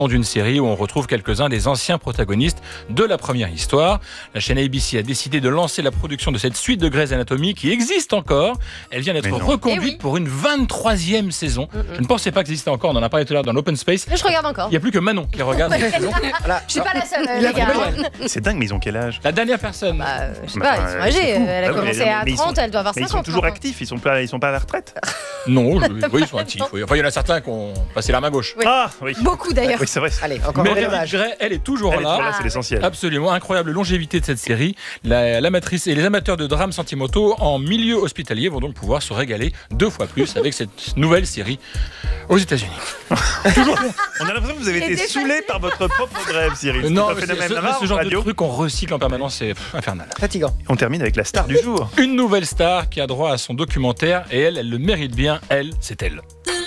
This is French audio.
d'une série où on retrouve quelques-uns des anciens protagonistes de la première histoire. La chaîne ABC a décidé de lancer la production de cette suite de Grey's Anatomy qui existe encore. Elle vient d'être reconduite pour une 23e saison. Je ne pensais pas que ça existait encore, on en a parlé tout à l'heure dans l'Open Space. Je regarde encore. Il n'y a plus que Manon qui regarde. Voilà. Je suis pas la seule, les gars. C'est dingue, mais ils ont quel âge? La dernière personne. Je sais pas, ils sont âgés. Elle a commencé à 30, elle doit avoir 50. Mais ils sont toujours actifs, ils sont pas à la retraite. Non, oui, ils sont actifs. Oui. Enfin, il y en a certains qui ont passé la main gauche. Oui. Ah, oui. Beaucoup d'ailleurs. Oui, c'est vrai. Allez, encore Mais un Grey, elle est toujours là. C'est l'essentiel. Absolument, incroyable longévité de cette série. L'amatrice et les amateurs de drames sentimentaux en milieu hospitalier vont donc pouvoir se régaler 2 fois plus avec cette nouvelle série aux États-Unis. On a l'impression que vous avez été saoulé par votre propre rêve, Cyril. Non, C'est un phénomène rare ce genre en radio. de truc qu'on recycle en permanence, c'est infernal. Fatigant. On termine avec la star du jour. Une nouvelle star qui a droit à son documentaire et elle le mérite bien. Elle, c'est elle.